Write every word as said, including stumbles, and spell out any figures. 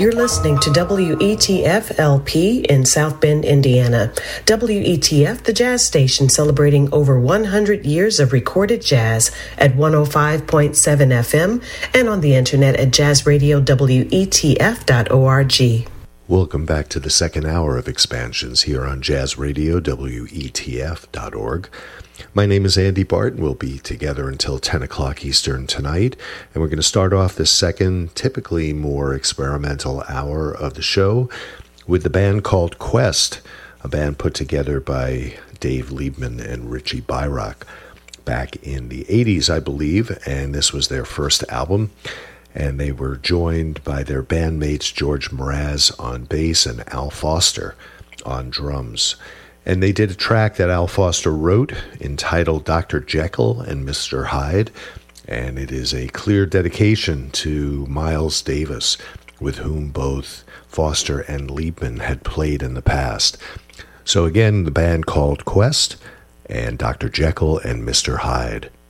You're listening to W E T F L P in South Bend, Indiana. W E T F, the jazz station celebrating over one hundred years of recorded jazz at one oh five point seven F M and on the internet at jazz radio W E T F dot org. Welcome back to the second hour of Expansions here on Jazz Radio W E T F dot org. My name is Andy Bart, and we'll be together until ten o'clock Eastern tonight. And we're going to start off the second, typically more experimental hour of the show with the band called Quest, a band put together by Dave Liebman and Richie Byrock back in the eighties, I believe, and this was their first album. And they were joined by their bandmates George Mraz on bass and Al Foster on drums. And they did a track that Al Foster wrote entitled Doctor Jekyll and Mister Hyde, and it is a clear dedication to Miles Davis, with whom both Foster and Liebman had played in the past. So again, the band called Quest and Doctor Jekyll and Mister Hyde.